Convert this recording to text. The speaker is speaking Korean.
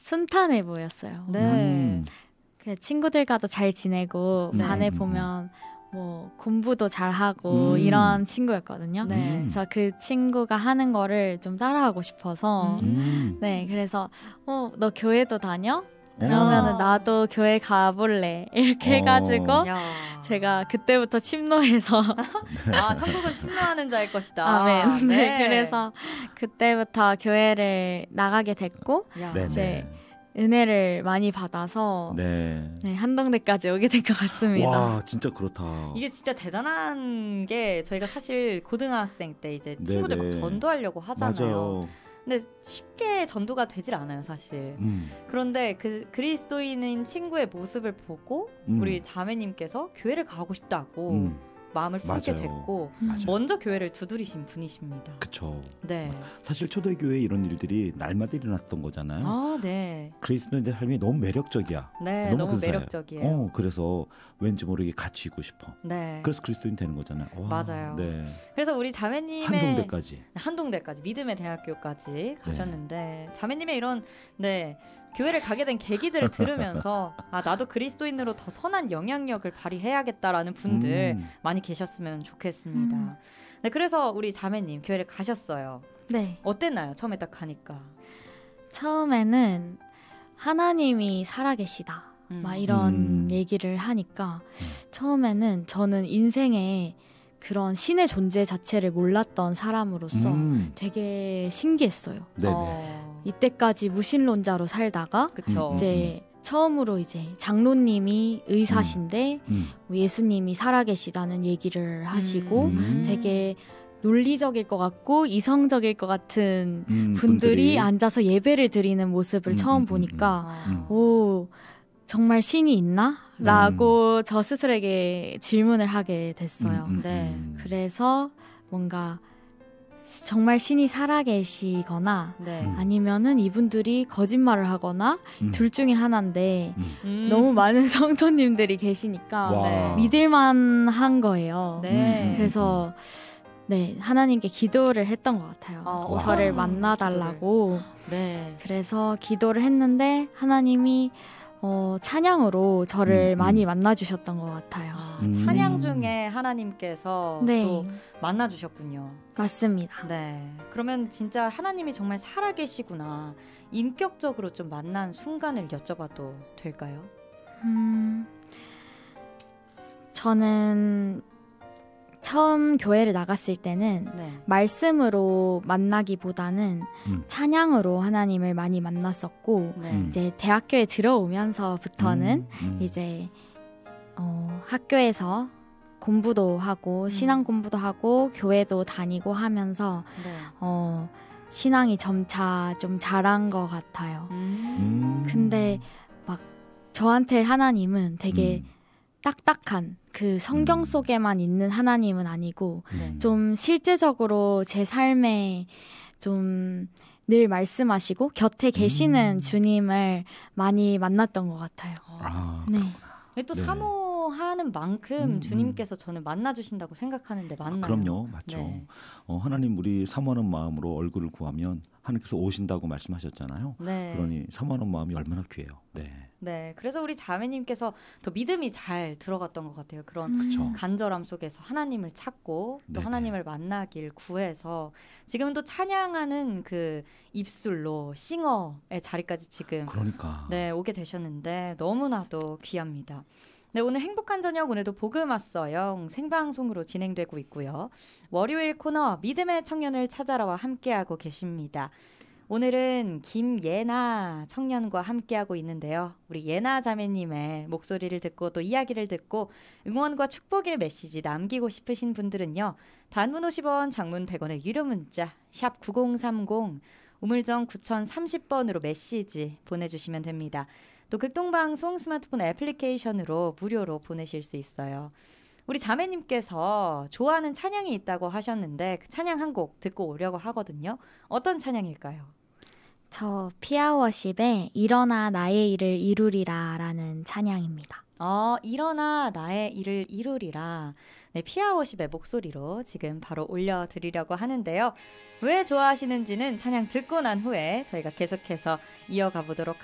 순탄해 보였어요. 네. 그 친구들과도 잘 지내고 반에 보면 뭐 공부도 잘하고 이런 친구였거든요. 네. 그래서 그 친구가 하는 거를 좀 따라하고 싶어서 네, 그래서 너 교회도 다녀? 그러면은 나도 교회 가볼래 이렇게 해가지고 야. 제가 그때부터 침노해서 천국은 침노하는 자일 것이다. 아멘. 네. 그래서 그때부터 교회를 나가게 됐고 이제 은혜를 많이 받아서 네, 한동대까지 오게 된 것 같습니다. 와, 진짜 그렇다. 이게 진짜 대단한 게 저희가 사실 고등학생 때 이제 친구들 막 전도하려고 하잖아요. 맞아요. 근데 쉽게 전도가 되질 않아요, 사실. 그런데 그 그리스도인인 친구의 모습을 보고 우리 자매님께서 교회를 가고 싶다고 마음을 품게 됐고 먼저 교회를 두드리신 분이십니다. 그렇죠. 네. 사실 초대교회 이런 일들이 날마다 일어났던 거잖아요. 아, 네. 그리스도인의 삶이 너무 매력적이야. 네, 너무 매력적이에요. 그래서 왠지 모르게 같이 있고 싶어. 네. 그래서 그리스도인 되는 거잖아요. 와, 맞아요. 네. 그래서 우리 자매님의 한동대까지 믿음의 대학교까지 가셨는데 자매님의 이런 교회를 가게 된 계기들을 들으면서 나도 그리스도인으로 더 선한 영향력을 발휘해야겠다라는 분들 많이 계셨으면 좋겠습니다. 네, 그래서 우리 자매님 교회를 가셨어요. 네. 어땠나요? 처음에 딱 가니까. 처음에는 하나님이 살아계시다. 막 이런 얘기를 하니까 처음에는 저는 인생에 그런 신의 존재 자체를 몰랐던 사람으로서 되게 신기했어요. 이때까지 무신론자로 살다가 이제 처음으로 이제 장로님이 의사신데 예수님이 살아계시다는 얘기를 하시고 되게 논리적일 것 같고 이성적일 것 같은 분들이 앉아서 예배를 드리는 모습을 처음 보니까 오, 정말 신이 있나? 라고 저 스스로에게 질문을 하게 됐어요. 그래서 뭔가 정말 신이 살아계시거나 아니면은 이분들이 거짓말을 하거나 둘 중에 하나인데 너무 많은 성도님들이 계시니까 믿을만 한 거예요. 그래서 하나님께 기도를 했던 것 같아요. 저를 만나달라고. 그래서 기도를 했는데 하나님이 찬양으로 저를 많이 만나주셨던 것 같아요. 찬양 중에 하나님께서 또 만나주셨군요. 맞습니다. 네. 그러면 진짜 하나님이 정말 살아계시구나. 인격적으로 좀 만난 순간을 여쭤봐도 될까요? 저는 처음 교회를 나갔을 때는 말씀으로 만나기보다는 찬양으로 하나님을 많이 만났었고 이제 대학교에 들어오면서부터는 이제 학교에서 공부도 하고 신앙 공부도 하고 교회도 다니고 하면서 신앙이 점차 좀 자란 것 같아요. 근데 막 저한테 하나님은 되게 딱딱한 그 성경 속에만 있는 하나님은 아니고 좀 실제적으로 제 삶에 좀 늘 말씀하시고 곁에 계시는 주님을 많이 만났던 것 같아요. 또 사모하는 만큼 주님께서 저는 만나주신다고 생각하는데 맞나요? 그럼요. 맞죠. 하나님 우리 사모하는 마음으로 얼굴을 구하면 하나님께서 오신다고 말씀하셨잖아요. 그러니 사모하는 마음이 얼마나 귀해요. 네, 그래서 우리 자매님께서 더 믿음이 잘 들어갔던 것 같아요. 그런 간절함 속에서 하나님을 찾고 또 하나님을 만나길 구해서 지금은 또 찬양하는 그 입술로 싱어의 자리까지 지금 오게 되셨는데 너무나도 귀합니다. 네, 오늘 행복한 저녁 오늘도 복음 왔어요. 생방송으로 진행되고 있고요. 월요일 코너 믿음의 청년을 찾아라와 함께하고 계십니다. 오늘은 김예나 청년과 함께하고 있는데요. 우리 예나 자매님의 목소리를 듣고 또 이야기를 듣고 응원과 축복의 메시지 남기고 싶으신 분들은요. 단문 50원, 장문 100원의 유료 문자 샵 9030 우물정 9030번으로 메시지 보내주시면 됩니다. 또 극동방송 스마트폰 애플리케이션으로 무료로 보내실 수 있어요. 우리 자매님께서 좋아하는 찬양이 있다고 하셨는데 그 찬양 한 곡 듣고 오려고 하거든요. 어떤 찬양일까요? 저 피아워십의 일어나 나의 일을 이루리라 라는 찬양입니다. 일어나 나의 일을 이루리라. 네, 피아워십의 목소리로 지금 바로 올려드리려고 하는데요. 왜 좋아하시는지는 찬양 듣고 난 후에 저희가 계속해서 이어가 보도록